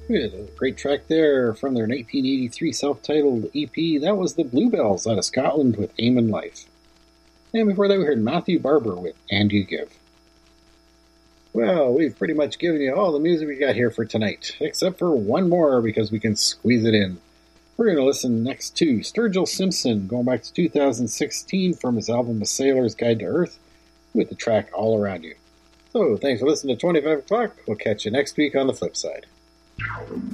We had a great track there from their 1983 self-titled EP. That was the Bluebells out of Scotland with Aim in Life. And before that we heard Matthew Barber with And You Give. Well, we've pretty much given you all the music we got here for tonight, except for one more because we can squeeze it in. We're going to listen next to Sturgill Simpson, going back to 2016 from his album A Sailor's Guide to Earth, with the track All Around You. So, thanks for listening to 25 O'Clock. We'll catch you next week on the flip side.